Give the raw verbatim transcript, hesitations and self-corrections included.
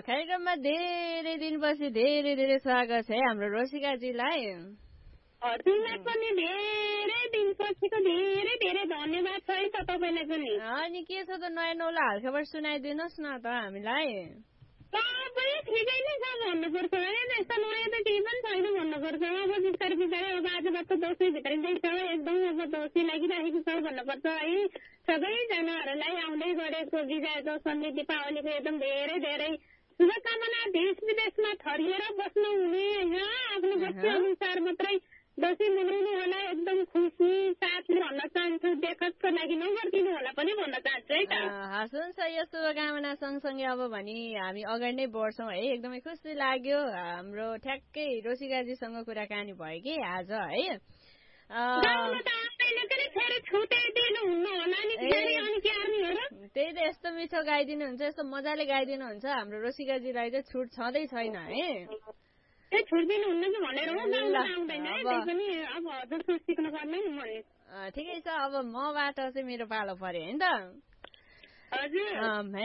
कार्यक्रममा धेरै दिनपछि धेरै धेरै स्वागत छ है हाम्रो रोसिकाजीलाई। हजुरलाई पनि धेरै दिनपछिको धेरै धेरै धन्यवाद छ है त तपाईँलाई पनि। अनि के छ त नयाँ नौलो हालखबर सुनाइदिनुहोस् न त हामीलाई। सबै ठिकै नै छ भन्नुपर्छ है, त्यस्तो नयाँ त केही पनि छैन भन्नुपर्छ। अब बिस्तारै बिस्तारै अब आजबाट त दसैँ भित्रिँदैछ, एकदम अब दसैँ लागिराखेको छ भन्नुपर्छ है। सबैजनाहरूलाई आउँदै गरेको विजय दशमी दीपावलीको एकदम धेरै धेरै शुभकामना। देश विदेशमा छरिएर बस्नु हुने होइन, आफ्नो बस्ती अनुसार मात्रै दसैँ मनाउनु होला। एकदम खुसी साथले भन्न चाहन्छु, देखतको लागि नगरिदिनु होला पनि भन्न चाहन्छु है त। हस् हुन्छ, यो शुभकामना सँगसँगै अब भनी हामी अगाडि नै बढ्छौँ है। एकदमै खुसी लाग्यो, हाम्रो ठ्याक्कै रोसिकाजीसँग कुराकानी भयो कि आज है। त्यही त, यस्तो मिठो गाइदिनुहुन्छ, यस्तो मजाले गाइदिनुहुन्छ, हाम्रो रोसिकाजीलाई चाहिँ छुट छँदै छैन है। ठिकै छ, अब मबाट चाहिँ मेरो पालो पर्यो होइन त।